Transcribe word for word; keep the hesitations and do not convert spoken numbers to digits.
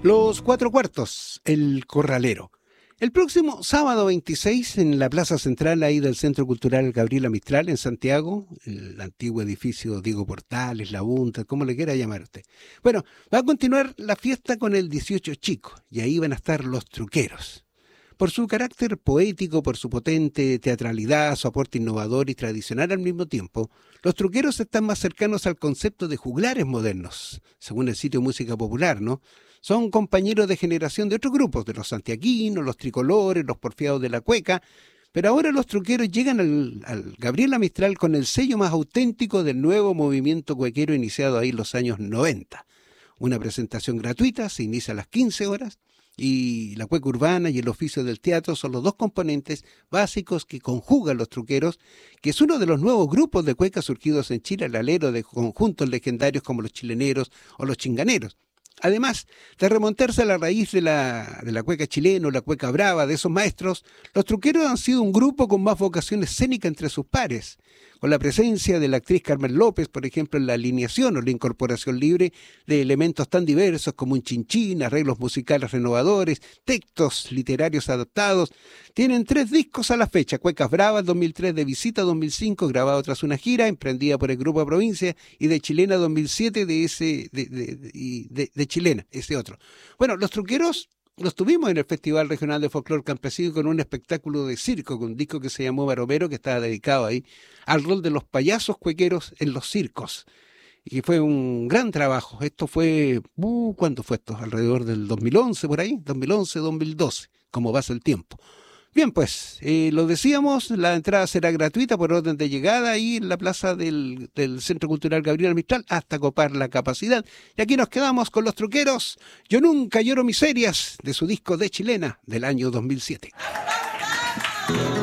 Los Cuatro Cuartos, El Corralero. El próximo sábado veintiséis en la Plaza Central ahí del Centro Cultural Gabriela Mistral en Santiago, el antiguo edificio Diego Portales, La Bunta, como le quiera llamar usted. Bueno, va a continuar la fiesta con el dieciocho Chico y ahí van a estar Los Truqueros. Por su carácter poético, por su potente teatralidad, su aporte innovador y tradicional al mismo tiempo, Los Truqueros están más cercanos al concepto de juglares modernos, según el sitio Música Popular, ¿no? Son compañeros de generación de otros grupos, de los santiaguinos, los tricolores, los porfiados de la cueca, pero ahora Los Truqueros llegan al, al Gabriela Mistral con el sello más auténtico del nuevo movimiento cuequero iniciado ahí en los años noventa. Una presentación gratuita, se inicia a las quince horas, y la cueca urbana y el oficio del teatro son los dos componentes básicos que conjugan Los Truqueros, que es uno de los nuevos grupos de cuecas surgidos en Chile al alero de conjuntos legendarios como los chileneros o los chinganeros. Además de remontarse a la raíz de la, de la cueca chilena, la cueca brava, de esos maestros, Los Truqueros han sido un grupo con más vocación escénica entre sus pares, con la presencia de la actriz Carmen López, por ejemplo, en la alineación o la incorporación libre de elementos tan diversos como un chinchín, arreglos musicales renovadores, textos literarios adaptados. Tienen tres discos a la fecha: Cuecas Bravas dos mil tres, de Visita dos mil cinco, grabado tras una gira emprendida por el Grupo Provincia, y de Chilena dos mil siete, de ese de, de, de, de, de Chilena, ese otro. Bueno, Los Truqueros los tuvimos en el Festival Regional de Folclor Campesino con un espectáculo de circo, con un disco que se llamó Baromero, que estaba dedicado ahí al rol de los payasos cuequeros en los circos. Y fue un gran trabajo. Esto fue, uh, ¿cuánto fue esto? Alrededor del dos mil once, por ahí, dos mil once, dos mil doce, como pasa el tiempo. Bien, pues, eh, lo decíamos, la entrada será gratuita por orden de llegada ahí en la plaza del, del Centro Cultural Gabriela Mistral hasta copar la capacidad. Y aquí nos quedamos con Los Truqueros. Yo nunca lloro miserias, de su disco de Chilena del año dos mil siete.